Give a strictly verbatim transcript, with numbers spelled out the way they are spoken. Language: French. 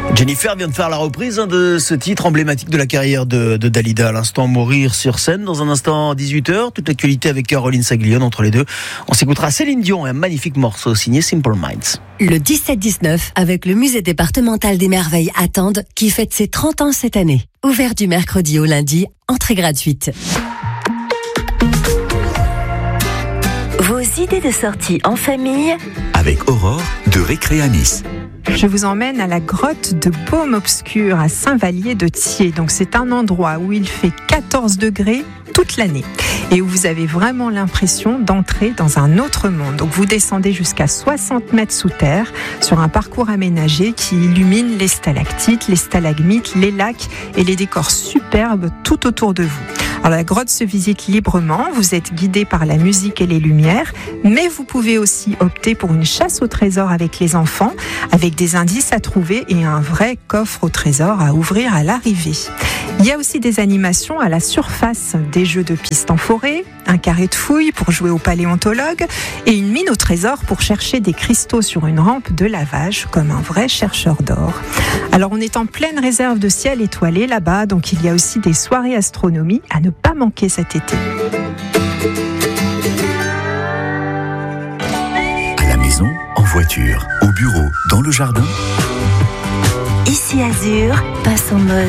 Jennifer vient de faire la reprise hein, de ce titre emblématique de la carrière de, de Dalida. À l'instant, Mourir sur scène. Dans un instant, dix-huit heures, toute l'actualité avec Caroline Saglione. Entre les deux, on s'écoutera Céline Dion et un magnifique morceau signé Simple Minds. Le dix-sept dix-neuf, avec le musée départemental des merveilles à Tende, qui fête ses trente ans cette année. Ouvert du mercredi au lundi, entrée gratuite. Vos idées de sortie en famille avec Aurore de Récré à Nice. Je vous emmène à la grotte de Baume Obscur à Saint-Vallier-de-Thiers. Donc c'est un endroit où il fait quatorze degrés toute l'année et où vous avez vraiment l'impression d'entrer dans un autre monde. Donc vous descendez jusqu'à soixante mètres sous terre sur un parcours aménagé qui illumine les stalactites, les stalagmites, les lacs et les décors superbes tout autour de vous. Alors la grotte se visite librement, vous êtes guidé par la musique et les lumières, mais vous pouvez aussi opter pour une chasse au trésor avec les enfants, avec des indices à trouver et un vrai coffre au trésor à ouvrir à l'arrivée. Il y a aussi des animations à la surface, des jeux de piste en forêt, un carré de fouilles pour jouer au paléontologue et une mine au trésor pour chercher des cristaux sur une rampe de lavage comme un vrai chercheur d'or. Alors on est en pleine réserve de ciel étoilé là-bas, donc il y a aussi des soirées astronomie à ne pas manquer cet été. À la maison, en voiture, au bureau, dans le jardin. Ici Azur passe en mode